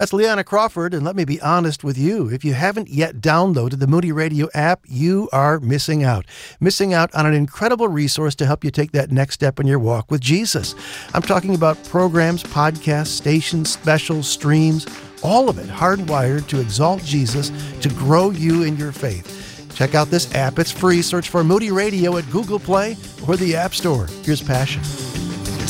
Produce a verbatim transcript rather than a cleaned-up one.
That's Leanna Crawford, and let me be honest with you. If you haven't yet downloaded the Moody Radio app, you are missing out. Missing out on an incredible resource to help you take that next step in your walk with Jesus. I'm talking about programs, podcasts, stations, specials, streams, all of it hardwired to exalt Jesus, to grow you in your faith. Check out this app. It's free. Search for Moody Radio at Google Play or the App Store. Here's Passion.